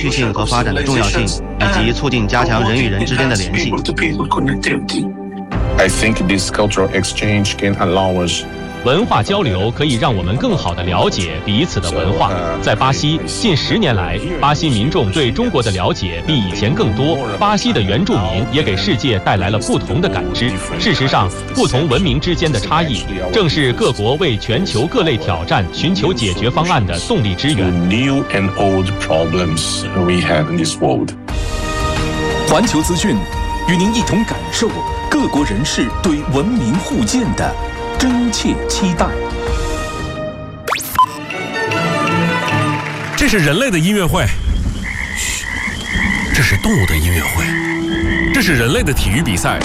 续性和发展的重要性，以及促进加强人与人之间的联系。 I think this cultural exchange can allow us 文化交流可以让我们更好地了解彼此的文化。在巴西，近10年来，巴西民众对中国的了解比以前更多。巴西的原住民也给世界带来了不同的感知。事实上，不同文明之间的差异，正是各国为全球各类挑战寻求解决方案的动力之源。 new and old problems we have in this world. 环球资讯与您一同感受各国人士对文明互鉴的真切期待。 这是人类的音乐会，嘘，这是动物的音乐会，这是人类的体育比赛，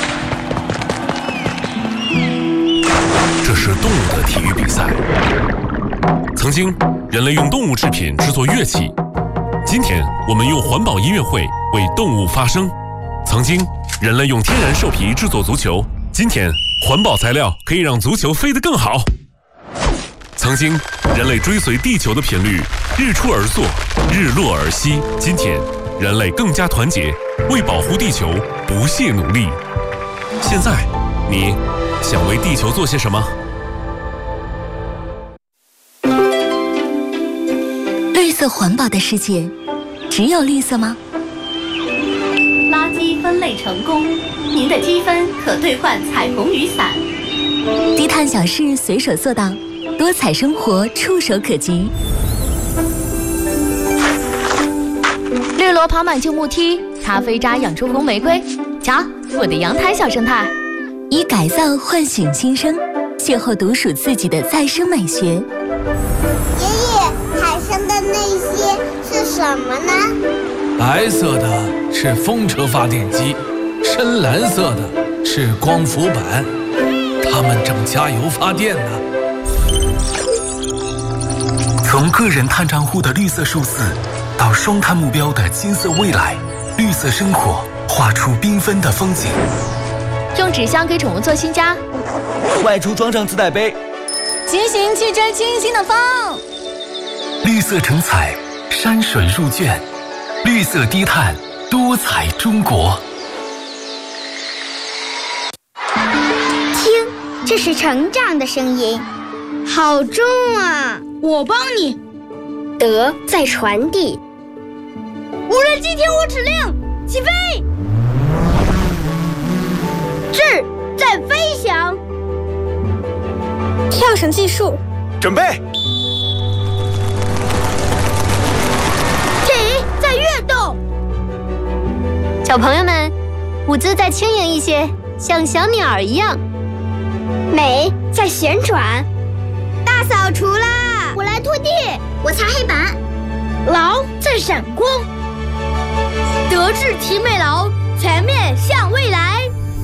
这是动物的体育比赛。曾经，人类用动物制品制作乐器，今天我们用环保音乐会为动物发声。曾经，人类用天然兽皮制作足球，今天环保材料可以让足球飞得更好。曾经，人类追随地球的频率，日出而作，日落而息。今天，人类更加团结，为保护地球不懈努力。现在，你想为地球做些什么？ 绿色环保的世界，只有绿色吗？ 垃圾分类成功，您的积分可兑换彩虹雨伞。 低碳小事随手做到，多彩生活触手可及。 绿萝爬满旧木梯，咖啡渣养出红玫瑰。瞧，我的阳台小生态。 以改造唤醒新生，邂逅独属自己的再生美学。 爷爷，海上的那些是什么呢？ 白色的是风车发电机，深蓝色的是光伏板，它们正加油发电呢。 从个人碳账户的绿色数字，到双碳目标的金色未来，绿色生活画出缤纷的风景。 用纸箱给宠物做新家， 外出装上自带杯， 骑行去追清新的风。 绿色成彩，山水入卷，绿色低碳，多彩中国。 听，这是成长的声音，好重啊！ 我帮你。 德在传递。 无人机听我指令，起飞。 智在飞翔。跳绳技术， 准备。 体在跃动。 小朋友们，舞姿再轻盈一些，像小鸟一样。 美在旋转。大扫除啦！我来拖地，我擦黑板。 劳在闪光。德智体美劳，全面向未来。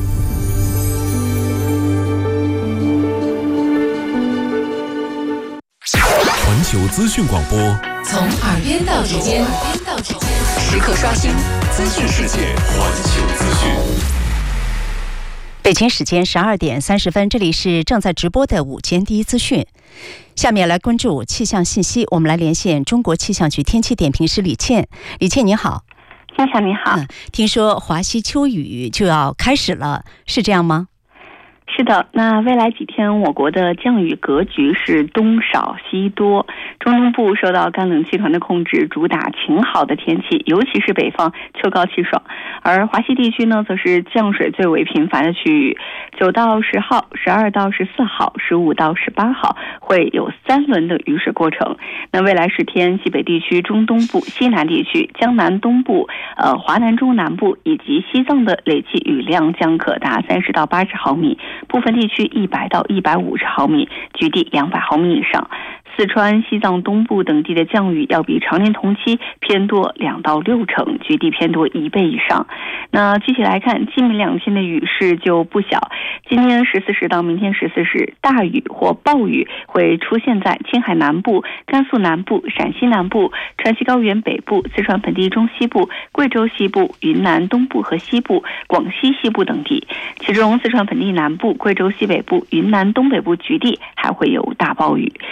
环球资讯广播， 从耳边到指尖，时刻刷新资讯世界。 环球资讯。 北京时间12点30分，这里是正在直播的午间第一资讯。下面来关注气象信息，我们来连线中国气象局天气点评师李倩。李倩你好。 先生你好。 听说华西秋雨就要开始了，是这样吗？ 是的，那未来几天我国的降雨格局是东少西多，中东部受到干冷气团的控制，主打晴好的天气，尤其是北方秋高气爽。而华西地区呢，则是降水最为频繁的区域，9到10号、12到14号、15到18号会有3轮的雨水过程。那未来10天，西北地区、中东部、西南地区、江南东部、华南中南部以及西藏的累计雨量将可达30到80毫米。部分地区100到150毫米，局地200毫米以上。四川、西藏东部等地的降雨要比常年同期偏多2到6成，局地偏多1倍以上。那具体来看，今明2天的雨势就不小。今天14时到明天14时，大雨或暴雨会出现在青海南部、甘肃南部、陕西南部、川西高原北部、四川盆地中西部、贵州西部、云南东部和西部、广西西部等地。其中四川盆地南部、贵州西北部、云南东北部局地还会有大暴雨。中央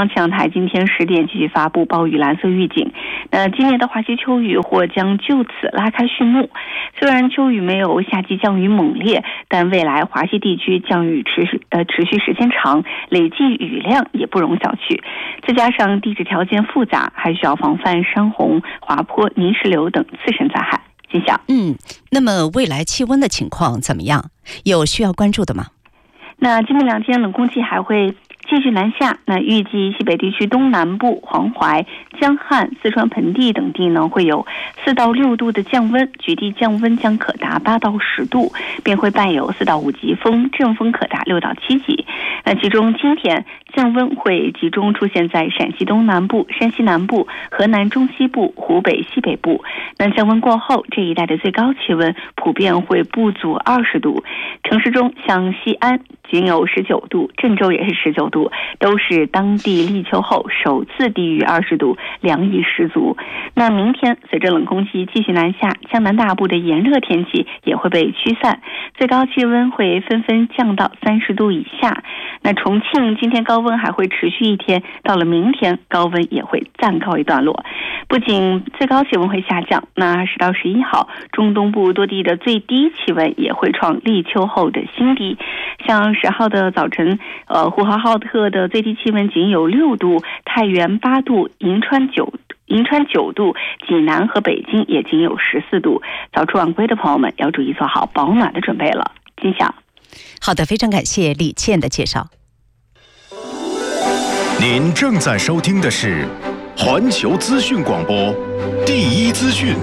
央气象台今天10点继续发布暴雨蓝色预警。那今年的华西秋雨或将就此拉开序幕。虽然秋雨没有夏季降雨猛烈，但未来华西地区降雨持续时间长，累计雨量也不容小觑。再加上地质条件复杂，还需要防范山洪、滑坡、泥石流等自身灾害。金晓， 那么未来气温的情况怎么样？有需要关注的吗？ 那今明2天冷空气还会继续南下，那预计西北地区东南部、黄淮、江汉、四川盆地等地呢，会有4到6度的降温，局地降温将可达8到10度，并会伴有4到5级风，阵风可达6到7级。那其中今天降温会集中出现在陕西东南部、山西南部、河南中西部、湖北西北部。那降温过后，这一带的最高气温普遍会不足20度，城市中像西安仅有19度，郑州也是19度，都是当地立秋后首次低于20度，凉意十足。那明天随着冷空气继续南下，江南大部的炎热天气也会被驱散，最高气温会纷纷降到30度以下。那重庆今天高温还会持续一天，到了明天高温也会暂告一段落。不仅最高气温会下降，那10到11号中东部多地的最低气温也会创立秋后的新低。像10号的早晨，呼和浩特的最低气温仅有6度，太原8度，银川9度，济南和北京也仅有14度。早出晚归的朋友们要注意做好保暖的准备了。金晓。 好的，非常感谢李倩的介绍。 您正在收听的是环球资讯广播第一资讯。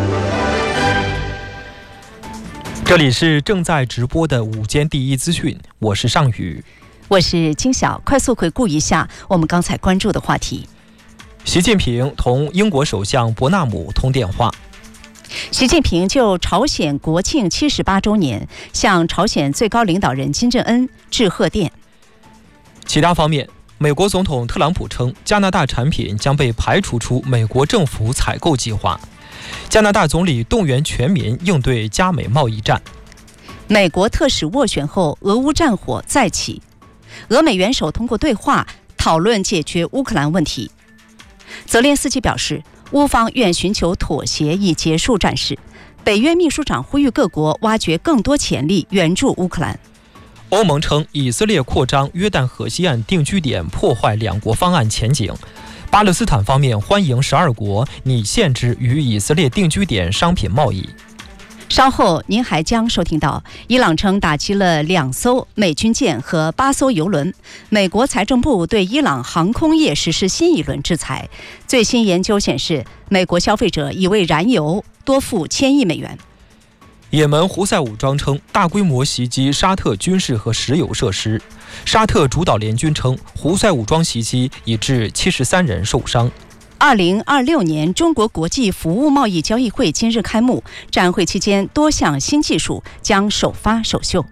这里是正在直播的午间第一资讯，我是尚宇， 我是金晓。快速回顾一下我们刚才关注的话题。 习近平同英国首相伯纳姆通电话。 习近平就朝鲜国庆78周年向朝鲜最高领导人金正恩致贺电。 其他方面，美国总统特朗普称加拿大产品将被排除出美国政府采购计划。加拿大总理动员全民应对加美贸易战。 美国特使斡旋后，俄乌战火再起，俄美元首通过对话讨论解决乌克兰问题。泽连斯基表示，乌方愿寻求妥协以结束战事。北约秘书长呼吁各国挖掘更多潜力，援助乌克兰。 欧盟称以色列扩张约旦河西岸定居点破坏两国方案前景。巴勒斯坦方面欢迎12国拟限制与以色列定居点商品贸易。 稍后您还将收听到，伊朗称打击了2艘美军舰和8艘油轮。美国财政部对伊朗航空业实施新一轮制裁。最新研究显示，美国消费者已为燃油多付1000亿美元。 也门胡塞武装称大规模袭击沙特军事和石油设施。沙特主导联军称，胡塞武装袭击已致73人受伤。 2026年中国国际服务贸易交易会今日开幕，展会期间多项新技术将首发首秀。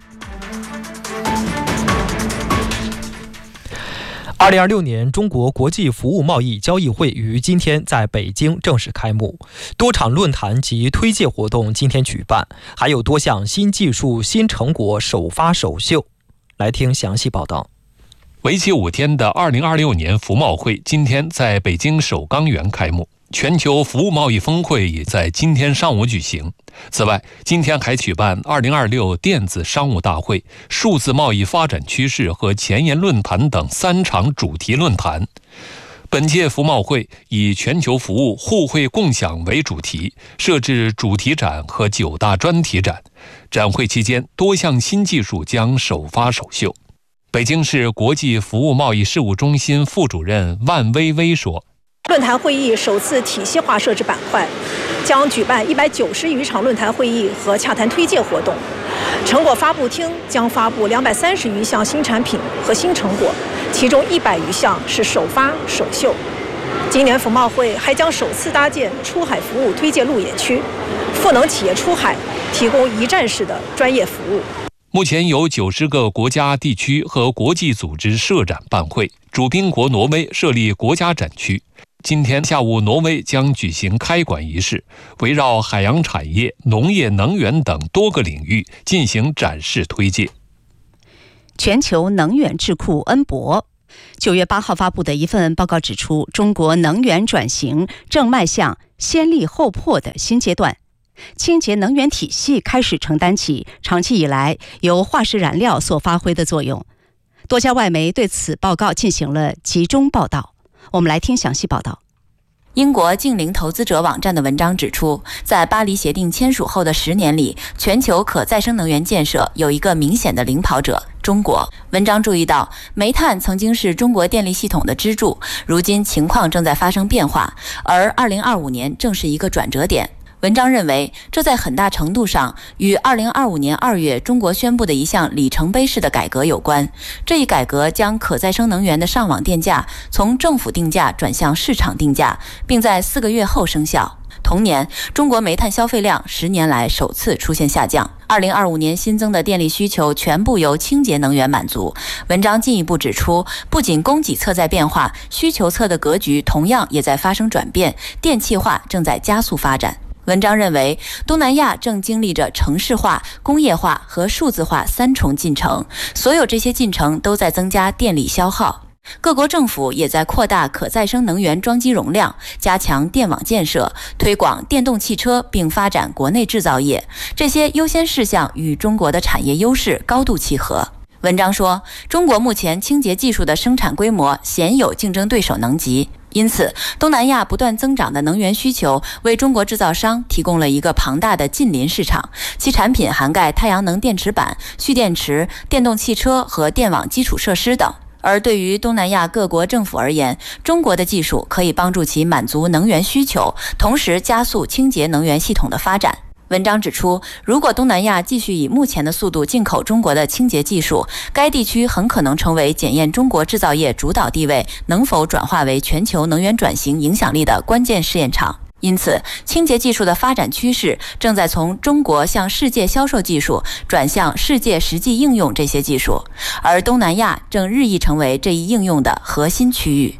2026年中国国际服务贸易交易会于今天在北京正式开幕，多场论坛及推介活动今天举办，还有多项新技术、新成果首发首秀。来听详细报道。 为期5天的2026年服贸会今天在北京首钢园开幕，全球服务贸易峰会也在今天上午举行。此外，今天还举办2026电子商务大会、数字贸易发展趋势和前沿论坛等3场主题论坛。本届服贸会以全球服务互惠共享为主题，设置主题展和9大专题展。展会期间，多项新技术将首发首秀。北京市国际服务贸易事务中心副主任万薇薇说， 论坛会议首次体系化设置板块，将举办190余场论坛会议和洽谈推介活动。成果发布厅将发布230余项新产品和新成果，其中100余项是首发首秀。今年服贸会还将首次搭建出海服务推介路演区，赋能企业出海，提供一站式的专业服务。 目前有90个国家、地区和国际组织设展办会，主宾国挪威设立国家展区。今天下午，挪威将举行开馆仪式，围绕海洋产业、农业、能源等多个领域进行展示推介。 全球能源智库恩博 9月8号发布的一份报告指出，中国能源转型正迈向先立后破的新阶段，清洁能源体系开始承担起长期以来由化石燃料所发挥的作用。多家外媒对此报告进行了集中报道，我们来听详细报道。 英国净零投资者网站的文章指出，在巴黎协定签署后的10年里，全球可再生能源建设有一个明显的领跑者——中国。文章注意到，煤炭曾经是中国电力系统的支柱，如今情况正在发生变化，而2025年正是一个转折点。文章认为，这在很大程度上与2025年2月中国宣布的一项里程碑式的改革有关。这一改革将可再生能源的上网电价从政府定价转向市场定价，并在4个月后生效。同年，中国煤炭消费量10年来首次出现下降。2025年新增的电力需求全部由清洁能源满足。文章进一步指出，不仅供给侧在变化，需求侧的格局同样也在发生转变，电气化正在加速发展。文章认为，东南亚正经历着城市化、工业化和数字化3重进程，所有这些进程都在增加电力消耗。各国政府也在扩大可再生能源装机容量，加强电网建设，推广电动汽车，并发展国内制造业。这些优先事项与中国的产业优势高度契合。文章说，中国目前清洁技术的生产规模鲜有竞争对手能及。因此，东南亚不断增长的能源需求为中国制造商提供了一个庞大的近邻市场，其产品涵盖太阳能电池板、蓄电池、电动汽车和电网基础设施等。而对于东南亚各国政府而言，中国的技术可以帮助其满足能源需求，同时加速清洁能源系统的发展。文章指出，如果东南亚继续以目前的速度进口中国的清洁技术，该地区很可能成为检验中国制造业主导地位能否转化为全球能源转型影响力的关键试验场。因此，清洁技术的发展趋势正在从中国向世界销售技术转向世界实际应用这些技术，而东南亚正日益成为这一应用的核心区域。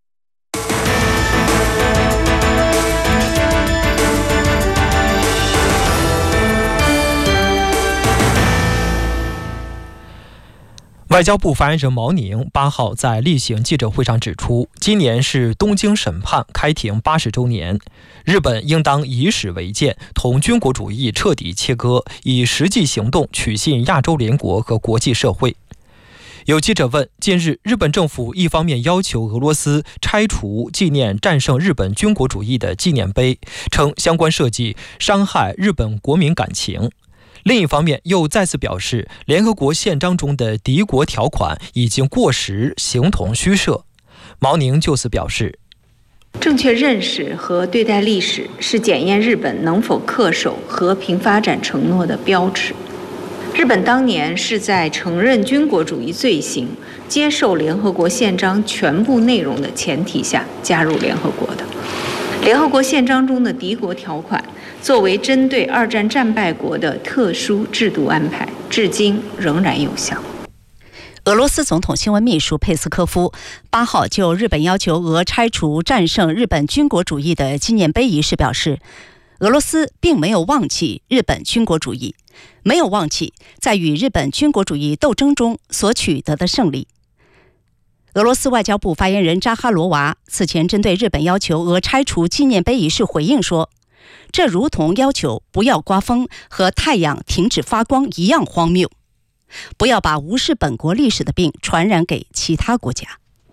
外交部发言人毛宁8号在例行记者会上指出，今年是东京审判开庭80周年，日本应当以史为鉴，同军国主义彻底切割，以实际行动取信亚洲联国和国际社会。有记者问，近日日本政府一方面要求俄罗斯拆除纪念战胜日本军国主义的纪念碑，称相关设计伤害日本国民感情，另一方面又再次表示联合国宪章中的敌国条款已经过时，形同虚设。毛宁就此表示， 正确认识和对待历史是检验日本能否恪守和平发展承诺的标尺。日本当年是在承认军国主义罪行、接受联合国宪章全部内容的前提下加入联合国的。联合国宪章中的敌国条款作为针对2战战败国的特殊制度安排，至今仍然有效。 俄罗斯总统新闻秘书佩斯科夫8号就日本要求俄拆除战胜日本军国主义的纪念碑一事表示，俄罗斯并没有忘记日本军国主义，没有忘记在与日本军国主义斗争中所取得的胜利。俄罗斯外交部发言人扎哈罗娃此前针对日本要求俄拆除纪念碑一事回应说，这如同要求不要刮风和太阳停止发光一样荒谬，不要把无视本国历史的病传染给其他国家。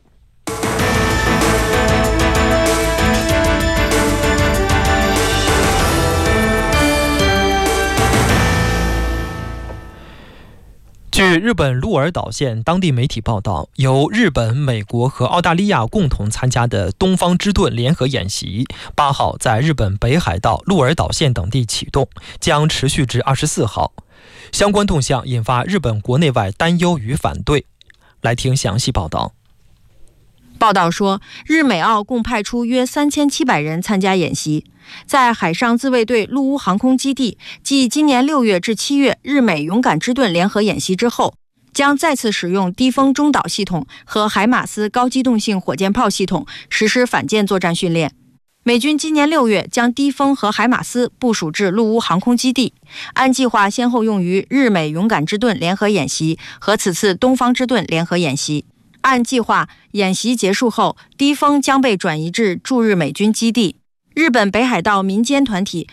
据日本鹿儿岛县当地媒体报道，由日本、美国和澳大利亚共同参加的东方之盾联合演习8号在日本北海道鹿儿岛县等地启动，将持续至24号。相关动向引发日本国内外担忧与反对。来听详细报道。 报道说，日美澳共派出约3700人参加演习。在海上自卫队陆屋航空基地继今年6月至7月日美勇敢之盾联合演习之后，将再次使用低风中导系统和海马斯高机动性火箭炮系统实施反舰作战训练。美军今年6月将低风和海马斯部署至陆屋航空基地，按计划先后用于日美勇敢之盾联合演习和此次东方之盾联合演习。 按计划，演习结束后，低风将被转移至驻日美军基地。日本北海道民间团体